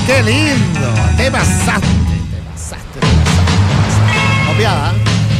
¡Qué lindo! Te pasaste. Copiada.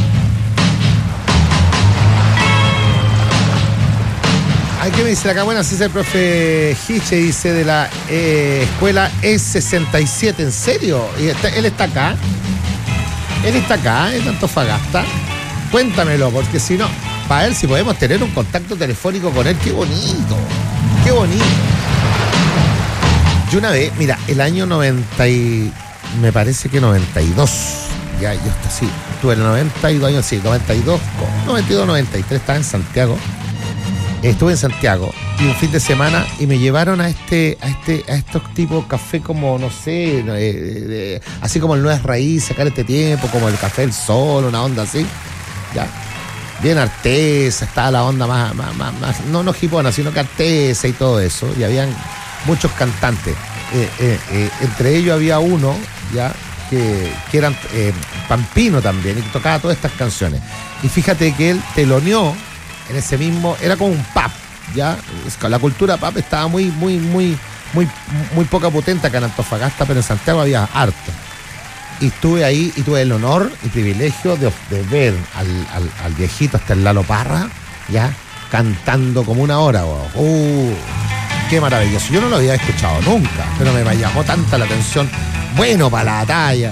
Hay que me dice acá, bueno, así es el profe Hiche, dice de la escuela E67, ¿en serio? ¿Y él está acá? Él está acá, en Antofagasta. Cuéntamelo, porque si no, para él, si podemos tener un contacto telefónico con él, qué bonito. Qué bonito. Yo una vez, mira, el año 90 y me parece que 92, ya yo está así, tuve el 92 años, sí, 92, 93, estaba en Santiago. Estuve en Santiago y un fin de semana y me llevaron a estos tipos café como, no sé, así como el Nuevas Raíces, sacar este tiempo, como el Café del Sol, una onda así, ya. Bien artesa, estaba la onda más no hipona, sino que artesa y todo eso. Y habían muchos cantantes. Entre ellos había uno, ya, que eran Pampino también, y que tocaba todas estas canciones. Y fíjate que él teloneó en ese mismo, era como un pub, ya. La cultura pub estaba muy poca potente acá en Antofagasta, pero en Santiago había harto. Y estuve ahí y tuve el honor y privilegio de ver al viejito, hasta el Lalo Parra, ya, cantando como una hora. Qué maravilloso. Yo no lo había escuchado nunca, pero me llamó tanta la atención. Bueno para la talla,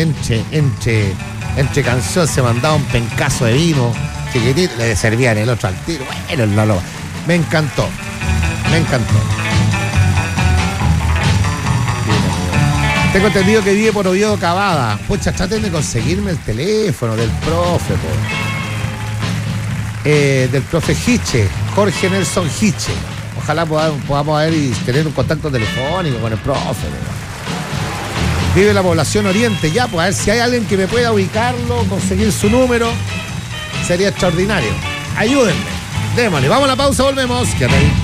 entre canción se mandaba un pencazo de vino chiquitito, le servían el otro al tiro. Bueno, el Lalo. Me encantó. Tengo entendido que vive por Oviedo Cavada. Pucha, traten de conseguirme el teléfono del profe, del profe Hiche, Jorge Nelson Hiche. Ojalá podamos ver y tener un contacto telefónico con el profe. Vive en la población oriente, ya, pues a ver si hay alguien que me pueda ubicarlo, conseguir su número. Sería extraordinario. Ayúdenme. Démosle. Vamos a la pausa, volvemos. Quédate ahí.